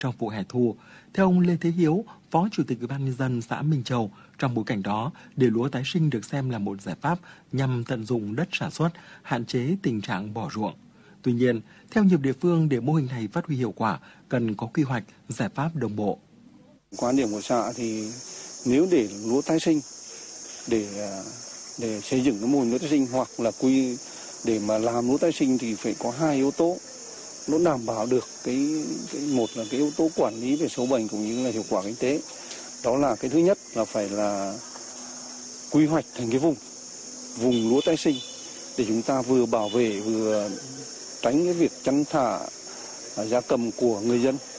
trong vụ hè thu. Theo ông Lê Thế Hiếu, Phó Chủ tịch Ủy ban nhân dân xã Minh Châu, trong bối cảnh đó, để lúa tái sinh được xem là một giải pháp nhằm tận dụng đất sản xuất, hạn chế tình trạng bỏ ruộng. Tuy nhiên, theo nhiều địa phương, để mô hình này phát huy hiệu quả, cần có quy hoạch, giải pháp đồng bộ. Quan điểm của xã thì nếu để lúa tái sinh, để xây dựng cái mô hình lúa tái sinh hoặc là để mà làm lúa tái sinh thì phải có hai yếu tố. Nó đảm bảo được một là cái yếu tố quản lý về sâu bệnh cũng như là hiệu quả kinh tế. Đó là cái thứ nhất là phải là quy hoạch thành cái vùng lúa tái sinh để chúng ta vừa bảo vệ vừa tránh cái việc chăn thả gia cầm của người dân.